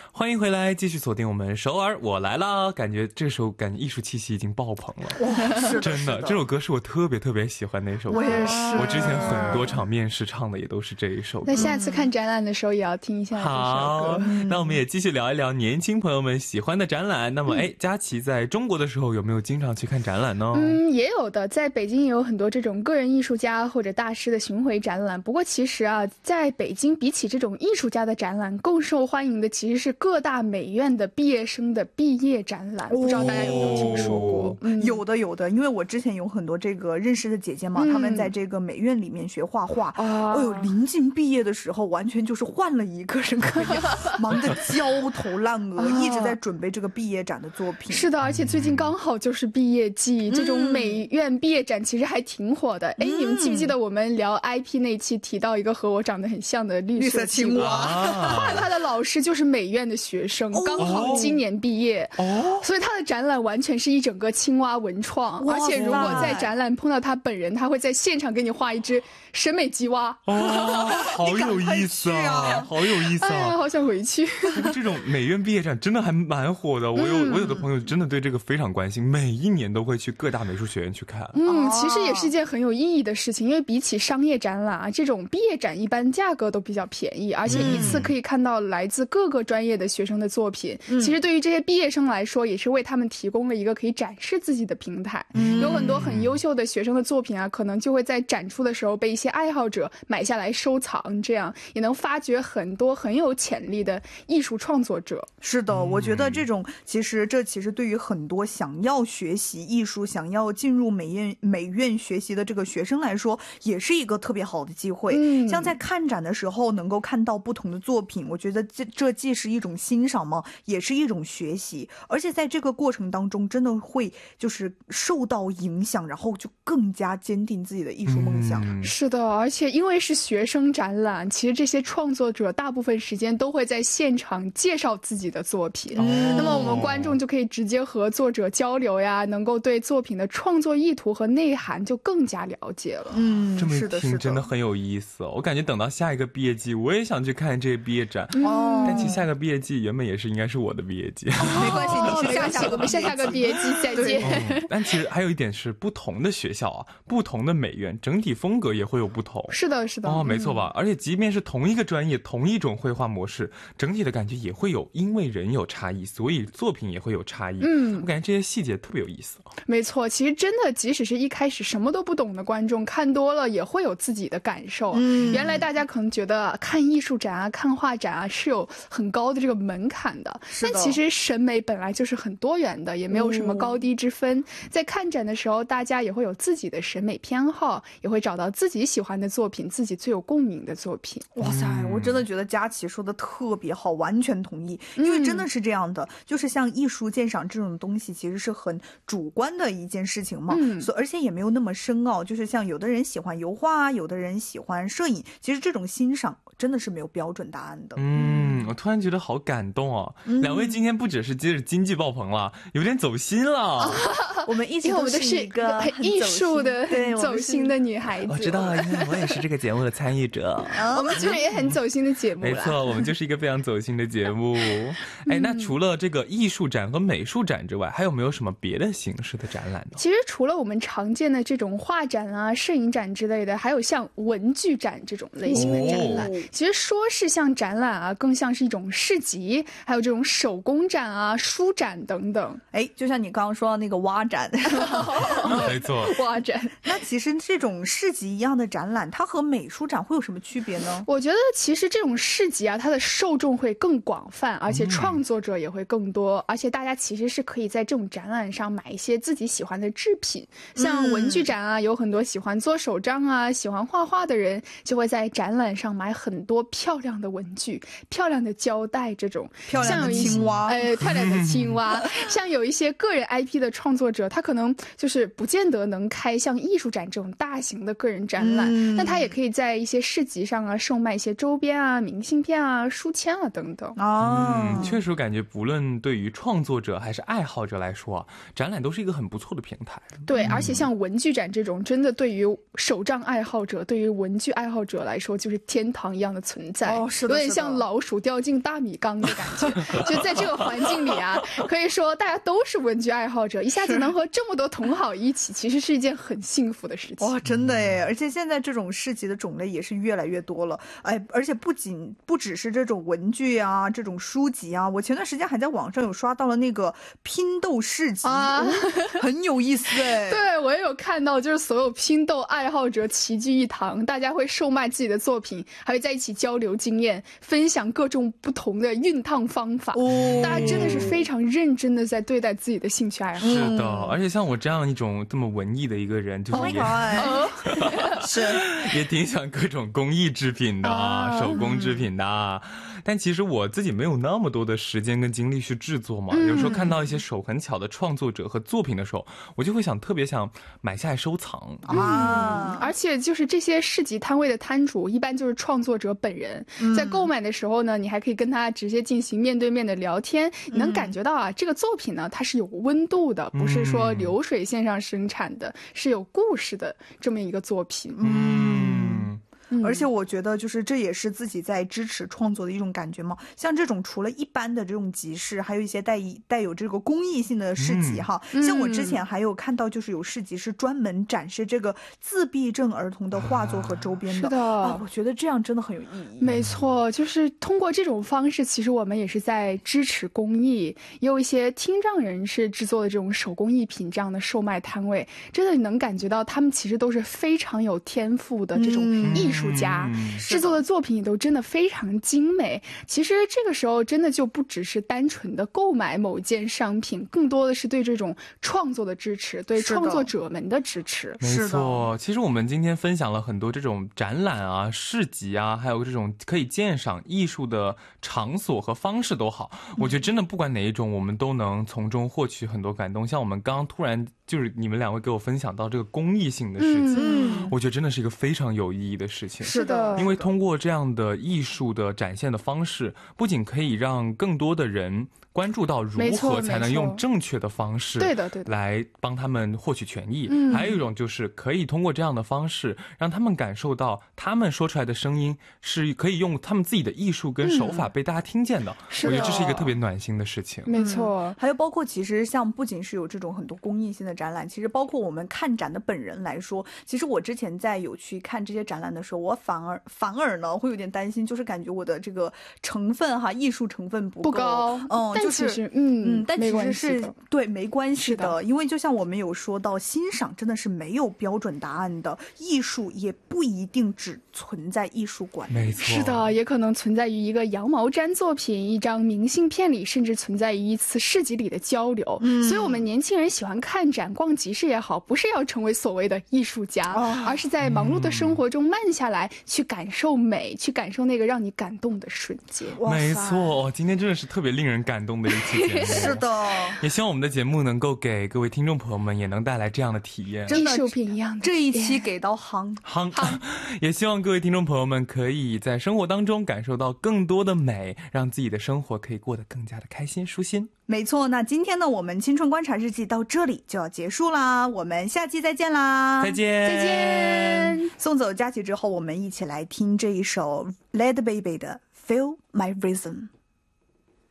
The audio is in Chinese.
欢迎回来，继续锁定我们首尔我来啦！感觉这首艺术气息已经爆棚了， 是的真的，这首歌是我特别喜欢的一首歌。 我也是， 我之前很多场面试唱的也都是这一首歌。 那下次看展览的时候也要听一下这首歌。 好，那我们也继续聊一聊年轻朋友们喜欢的展览。那么，佳琪在中国的时候有没有经常去看展览呢？ 也有的，在北京也有很多这种个人艺术家或者大师的巡回展览。不过其实啊，在北京比起这种艺术家的展览，更受欢迎的其实是各大美院的毕业生的毕业展览。不知道大家有没有听说过？ 有的，因为我之前有很多这个认识的姐姐嘛，她们在这个美院里面学画画，临近毕业的时候，完全就是换了一个人可以忙得焦头烂额，一直在准备这个毕业展的作品。 是的，而且最近刚好就是毕业季，这种美院毕业展其实还挺火的。你们记不记得我们聊 IP 那期提到一个和我长得很像的绿色青蛙，他的老师就是美院的学生，刚好今年毕业，所以他的展览完全是一整个青蛙文创，而且如果在展览碰到他本人，他会在现场给你画一只审美鸡蛙。 好有意思啊，好有意思啊， 好想回去。 这种美院毕业展真的还蛮火的，我有的朋友真的对这个非常关心，每一年都会去各大美术学院去看。 其实也是一件很有意义的事情，因为比起商业展览啊，这种毕业展一般价格都比较便宜，而且一次可以看到来自各个专业的学生的作品。其实对于这些毕业生来说，也是为他们提供了一个可以展示自己的平台。有很多很优秀的学生的作品啊，可能就会在展出的时候被一些爱好者买下来收藏，这样也能发掘很多很有潜力的艺术创作者。 是的，我觉得这种其实对于很多想要学习艺术、想要进入美院学习的这个学生来说，也是一个特别好的机会。像在看展的时候能够看到不同的作品，我觉得这既是一种欣赏嘛，也是一种学习，而且在这个过程当中真的会就是受到影响，然后就更加坚定自己的艺术梦想。 是的，而且因为是学生展览，其实这些创作者大部分时间都会在现场介绍自己的作品，那么我们观众就可以直接和作者交流呀，能够对作品的创作意图和内涵就更加了解了。 这么一听真的很有意思哦。我感觉等到下一个毕业季，我也想去看这些毕业展。但其实下个毕业季原本也是应该是我的毕业季。 没关系，你是我们下个毕业季再见。 但其实还有一点是，不同的学校啊，不同的美院，整体风格也会有不同。 是的没错吧？而且即便是同一个专业，同一种绘画模式，整体的感觉也会有，因为人有差异，所以作品也会有差异。我感觉这些细节特别有意思。 没错，其实真的即使是一开始什么都不懂的观众，看多了也会有自己的感受。原来大家可能觉得看艺术展啊、看画展啊是有很高的这个门槛的，但其实审美本来就是很多元的，也没有什么高低之分。在看展的时候，大家也会有自己的审美偏好，也会找到自己喜欢的作品，自己最有共鸣的作品。 哇塞，我真的觉得佳琪说的特别好，完全同意。因为真的是这样的，就是像艺术鉴赏这种东西其实是很主观的一件事情嘛，而且也没有那么深奥。就是像有的人喜欢油画啊，有的人喜欢摄影，其实这种欣赏真的是没有标准答案的。 我突然觉得好感动啊。两位今天不只是接着经济爆棚了，有点走心了。 我们一直都是一个很艺术的走心的女孩子。 我知道，因为我也是这个节目的参与者。 我们就是也很走心的节目。 没错，我们就是一个非常走心的节目。那除了这个艺术展和美术展之外，还有没有什么别的形式的展览呢？ 其实除了我们常见的这种画展啊、摄影展之类的，还有像文具展这种类型的展览。其实说是像展览啊，更像是一种市集，还有这种手工展啊、书展等等。 就像你刚刚说的那个蛙展。 没错， 蛙展。 那其实这种市集一样的展览，它和美术展会有什么区别呢？ 我觉得其实这种市集啊，它的受众会更广泛，而且创作者也会更多，而且大家其实是可以在这种展览上买一些自己喜欢的制品。像文具展啊，有很多喜欢做手账啊、喜欢画画的人，就会在展览上买很多漂亮的文具、漂亮的胶带，这种漂亮的青蛙， 漂亮的青蛙。像有一些个人 IP 的创作者，他可能就是不见得能开像艺术展这种大型的个人展览，但他也可以在一些市集上啊售卖一些周边啊、明信片啊、书签啊等等。 确实感觉不论对于创作者还是爱好者来说，展览都是一个很不错的平台。 对，而且像文具展这种，真的对于手账爱好者、对于文具爱好者来说，就是天堂一样的存在。 是的， 有点像老鼠掉进大米米缸的感觉。就在这个环境里啊，可以说大家都是文具爱好者，一下子能和这么多同好一起，其实是一件很幸福的事情。 哇，真的耶！而且现在这种市集的种类也是越来越多了，而且不只是这种文具啊，这种书籍啊，我前段时间还在网上有刷到了那个拼豆市集啊，很有意思哎。 对，我也有看到，就是所有拼豆爱好者齐聚一堂，大家会售卖自己的作品，还会在一起交流经验，分享各种不同的熨烫方法。大家真的是非常认真的在对待自己的兴趣爱好。 是的，而且像我这样一种这么文艺的一个人，就是也是也挺喜欢各种工艺制品的啊，手工制品的啊。但其实我自己没有那么多的时间跟精力去制作嘛，有时候看到一些手很巧的创作者和作品的时候，我就会特别想买下来收藏啊。而且就是这些市集摊位的摊主一般就是创作者本人，在购买的时候呢，你还可以跟他直接进行面对面的聊天，你能感觉到啊，这个作品呢它是有温度的，不是说流水线上生产的，是有故事的这么一个作品。 而且我觉得就是这也是自己在支持创作的一种感觉嘛。像这种除了一般的这种集市，还有一些带有这个公益性的市集哈。像我之前还有看到就是有市集是专门展示这个自闭症儿童的画作和周边的。 是的， 我觉得这样真的很有意义。 没错，就是通过这种方式，其实我们也是在支持公益。也有一些听障人士制作的这种手工艺品这样的售卖摊位，真的能感觉到他们其实都是非常有天赋的这种艺术家，制作的作品也都真的非常精美。其实这个时候真的就不只是单纯的购买某件商品，更多的是对这种创作的支持，对创作者们的支持。 没错，其实我们今天分享了很多这种展览啊、市集啊，还有这种可以鉴赏艺术的场所和方式都好，我觉得真的不管哪一种，我们都能从中获取很多感动。像我们刚刚突然就是你们两位给我分享到这个公益性的事情，我觉得真的是一个非常有意义的事情。 是的， 因为通过这样的艺术的展现的方式，不仅可以让更多的人关注到如何才能用正确的方式来帮他们获取权益，还有一种就是可以通过这样的方式让他们感受到他们说出来的声音是可以用他们自己的艺术跟手法被大家听见的。我觉得这是一个特别暖心的事情。 没错， 还有包括其实像不仅是有这种很多公益性的展览，其实包括我们看展的本人来说，其实我之前在有去看这些展览的时候，我反而呢会有点担心，就是感觉我的这个成分哈，艺术成分不高，但其实但其实是对没关系的，因为就像我们有说到，欣赏真的是没有标准答案的，艺术也不一定只存在艺术馆。 没错， 是的，也可能存在于一个羊毛毡作品、一张明信片里，甚至存在于一次市集里的交流。所以我们年轻人喜欢看展、逛集市也好，不是要成为所谓的艺术家，而是在忙碌的生活中慢下来，去感受美，去感受那个让你感动的瞬间。 没错，今天真的是特别令人感动的一期节目。 是的， 也希望我们的节目能够给各位听众朋友们也能带来这样的体验， 艺术品一样的。 这一期给到夯， 也希望各位听众朋友们可以在生活当中感受到更多的美，让自己的生活可以过得更加的开心舒心。 没错，那今天呢，我们青春观察日记到这里就要结束啦，我们下期再见啦！ 再见！ 送走佳琪之后，我们一起来听这一首 Led Baby 的 Feel My Rhythm。